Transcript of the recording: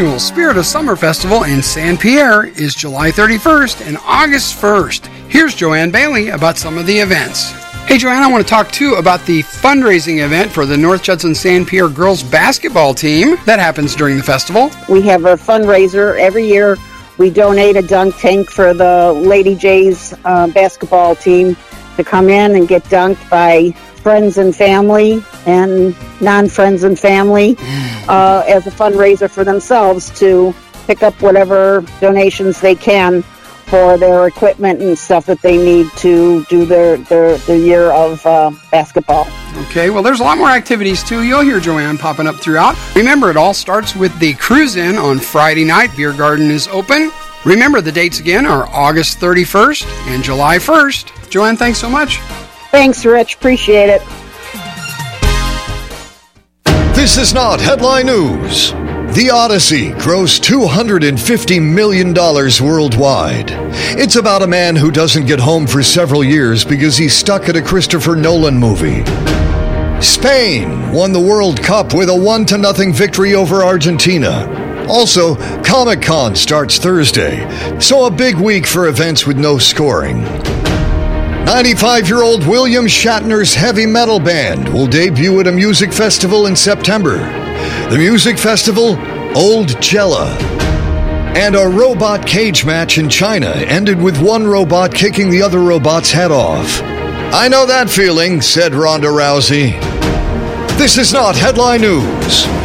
annual Spirit of Summer Festival in Saint Pierre is July 31st and August 1st. Here's Joanne Bailey about some of the events. Hey Joanne, I want to talk too about the fundraising event for the North Judson Saint Pierre girls basketball team that happens during the festival. We have a fundraiser every year. We donate a dunk tank for the Lady Jays basketball team to come in and get dunked by friends and family and non-friends and family as a fundraiser for themselves to pick up whatever donations they can for their equipment and stuff that they need to do their year of basketball. Okay, well, there's a lot more activities, too. You'll hear Joanne popping up throughout. Remember, it all starts with the Cruise-In on Friday night. Beer Garden is open. Remember, the dates again are August 31st and July 1st. Joanne, thanks so much. Thanks, Rich. Appreciate it. This is not headline news. The Odyssey grossed $250 million worldwide. It's about a man who doesn't get home for several years because he's stuck at a Christopher Nolan movie. Spain won the World Cup with a 1-0 victory over Argentina. Also, Comic-Con starts Thursday, so a big week for events with no scoring. 95-year-old William Shatner's heavy metal band will debut at a music festival in September. The music festival, Old Jella. And a robot cage match in China ended with one robot kicking the other robot's head off. I know that feeling, said Ronda Rousey. This is not headline news.